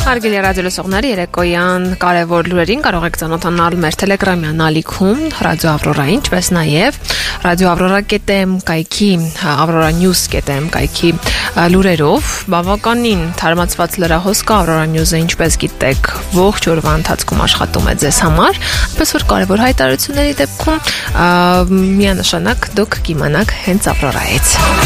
Հարգելի ռադիոլսողների երեկոյան կարևոր լուրերին կարող եք ծանոթանալ մեր Telegram-յան ալիքում Ռադիո Ավրորայի, ինչպես նաև Ռադիո Ավրորա.am կայքի Avroranews.am կայքի լուրերով բավականին թարմացված լրահոս կա Aurora News-ը, ինչպես գիտեք, ողջ օրվա ընթացքում աշխատում է ձեզ համար, այնպես որ կարևոր հայտարարությունների դեպքում միանշանակ դուք կիմանաք հենց Ավրորայից։